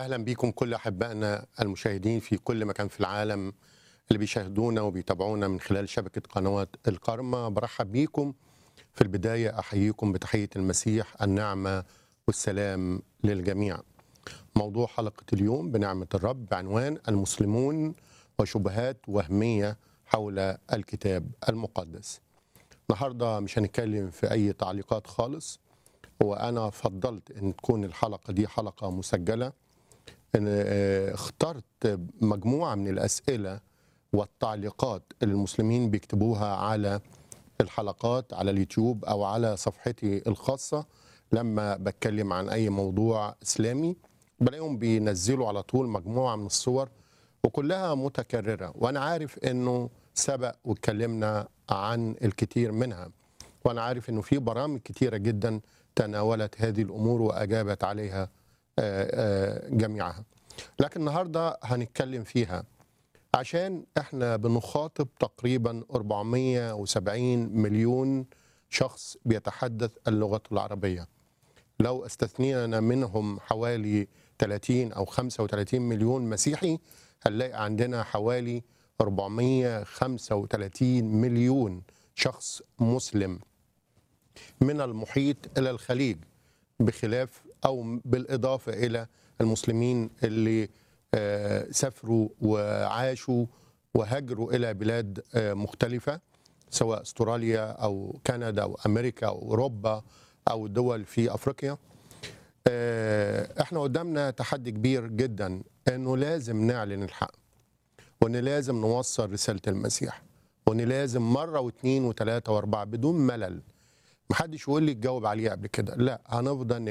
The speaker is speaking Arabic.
أهلا بكم كل أحبائنا المشاهدين في كل مكان في العالم اللي بيشاهدونا وبيتابعونا من خلال شبكة قنوات الكرمة. برحب بيكم. في البداية أحييكم بتحية المسيح، النعمة والسلام للجميع. موضوع حلقة اليوم بنعمة الرب بعنوان المسلمون وشبهات وهمية حول الكتاب المقدس. النهاردة مش هنتكلم في أي تعليقات خالص، وأنا فضلت أن تكون الحلقة دي حلقة مسجلة. اخترت مجموعة من الأسئلة والتعليقات اللي المسلمين بيكتبوها على الحلقات على اليوتيوب أو على صفحتي الخاصة. لما بتكلم عن أي موضوع إسلامي بلاقيهم بينزلوا على طول مجموعة من الصور وكلها متكررة، وأنا عارف أنه سبق واتكلمنا عن الكثير منها، وأنا عارف أنه في برامج كثيرة جدا تناولت هذه الأمور وأجابت عليها جميعها. لكن النهاردة هنتكلم فيها عشان احنا بنخاطب تقريبا 470 مليون شخص بيتحدث اللغة العربية. لو استثنينا منهم حوالي 30 أو 35 مليون مسيحي، هنلاقي عندنا حوالي 435 مليون شخص مسلم من المحيط إلى الخليج، بخلاف أو بالإضافة إلى المسلمين اللي سافروا وعاشوا وهاجروا إلى بلاد مختلفة، سواء استراليا أو كندا أو أمريكا أو أوروبا أو دول في أفريقيا. احنا قدامنا تحدي كبير جدا، أنه لازم نعلن الحق، وأن لازم نوصل رسالة المسيح، وأن لازم مرة واثنين وثلاثة واربعة بدون ملل. محدش يقول لي تجاوب عليه قبل كده، لا، هنفضل